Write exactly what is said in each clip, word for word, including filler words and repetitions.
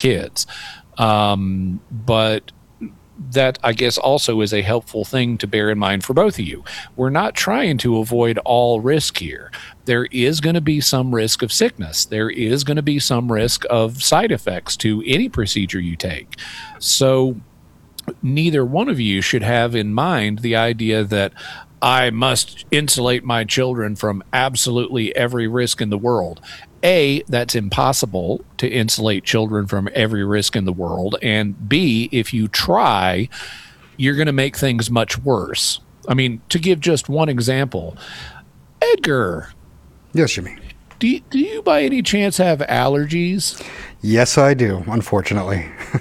kids. Um, but that, I guess, also is a helpful thing to bear in mind for both of you. We're not trying to avoid all risk here. There is going to be some risk of sickness. There is going to be some risk of side effects to any procedure you take. So neither one of you should have in mind the idea that I must insulate my children from absolutely every risk in the world. A, that's impossible to insulate children from every risk in the world. And B, if you try, you're going to make things much worse. I mean, to give just one example, Edgar. Yes, Jimmy. Do you, do you by any chance have allergies? Yes, I do, unfortunately.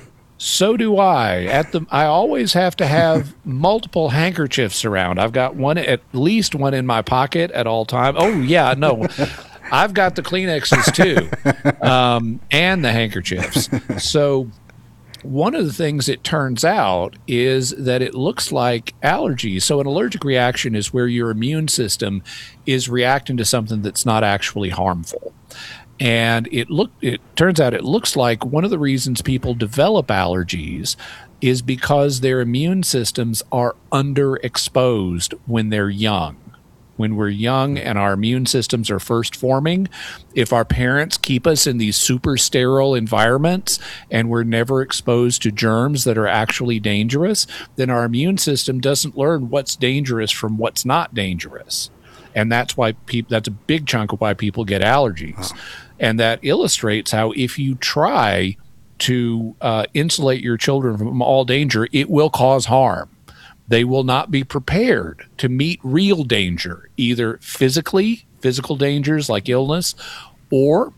So do I. At the, I always have to have multiple handkerchiefs around. I've got one, at least one in my pocket at all times. Oh, yeah, no. I've got the Kleenexes too, um, and the handkerchiefs. So one of the things it turns out is that it looks like allergies. So an allergic reaction is where your immune system is reacting to something that's not actually harmful. And it look it turns out it looks like one of the reasons people develop allergies is because their immune systems are underexposed when they're young. When we're young and our immune systems are first forming, if our parents keep us in these super sterile environments and we're never exposed to germs that are actually dangerous, then our immune system doesn't learn what's dangerous from what's not dangerous. And that's why people, that's a big chunk of why people get allergies. Wow. And that illustrates how if you try to uh, insulate your children from all danger, it will cause harm. They will not be prepared to meet real danger, either physically, physical dangers like illness, or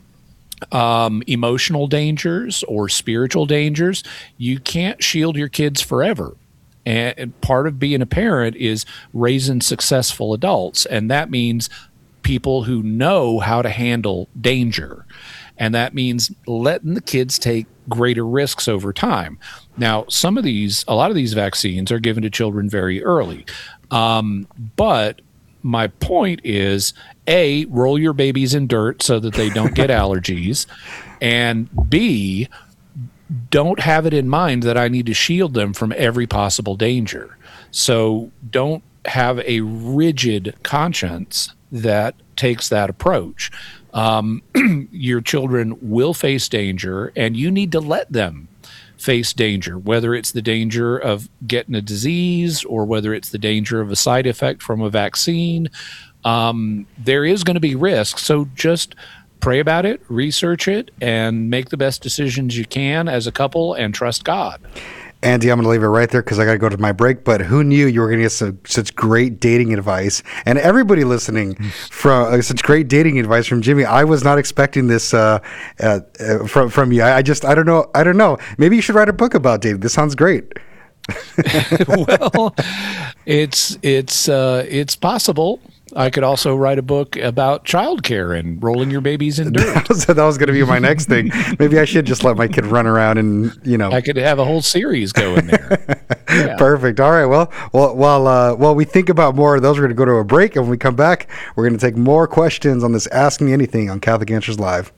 um, emotional dangers or spiritual dangers. You can't shield your kids forever. And part of being a parent is raising successful adults. And that means people who know how to handle danger. And that means letting the kids take greater risks over time. Now, some of these, a lot of these vaccines are given to children very early. Um, but my point is, A, roll your babies in dirt so that they don't get allergies. And B, don't have it in mind that I need to shield them from every possible danger. So don't have a rigid conscience that takes that approach. Um, your children will face danger, and you need to let them face danger, whether it's the danger of getting a disease or whether it's the danger of a side effect from a vaccine. Um, there is going to be risk, so just pray about it, research it, and make the best decisions you can as a couple and trust God. Andy, I'm going to leave it right there because I got to go to my break. But who knew you were going to get some, such great dating advice? And everybody listening, from uh, such great dating advice from Jimmy. I was not expecting this uh, uh, uh, from from you. I, I just, I don't know, I don't know. Maybe you should write a book about dating. This sounds great. Well, it's it's uh, it's possible. I could also write a book about childcare and rolling your babies in dirt. that was, that was going to be my next thing. Maybe I should just let my kid run around and, you know. I could have a whole series going there. Yeah. Perfect. All right. Well, well, while uh, while we think about more of those, we're going to go to a break. And when we come back, we're going to take more questions on this Ask Me Anything on Catholic Answers Live.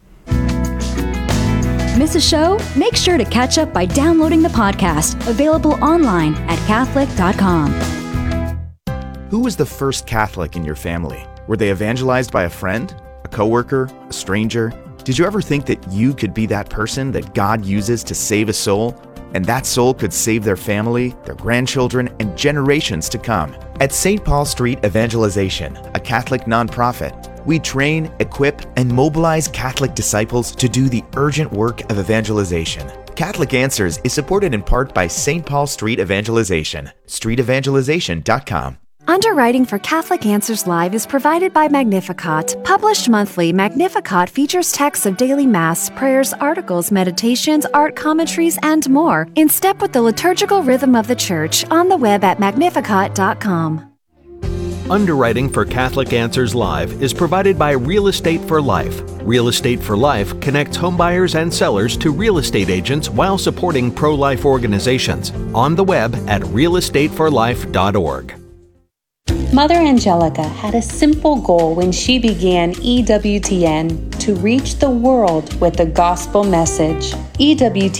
Miss a show? Make sure to catch up by downloading the podcast, available online at catholic dot com. Who was the first Catholic in your family? Were they evangelized by a friend, a coworker, a stranger? Did you ever think that you could be that person that God uses to save a soul? And that soul could save their family, their grandchildren, and generations to come. At Saint Paul Street Evangelization, a Catholic nonprofit, we train, equip, and mobilize Catholic disciples to do the urgent work of evangelization. Catholic Answers is supported in part by Saint Paul Street Evangelization, street evangelization dot com. Underwriting for Catholic Answers Live is provided by Magnificat. Published monthly, Magnificat features texts of daily Mass, prayers, articles, meditations, art commentaries, and more, in step with the liturgical rhythm of the Church, on the web at magnificat dot com. Underwriting for Catholic Answers Live is provided by Real Estate for Life. Real Estate for Life connects homebuyers and sellers to real estate agents while supporting pro-life organizations. On the web at real estate for life dot org. Mother Angelica had a simple goal when she began E W T N: to reach the world with the gospel message. E W T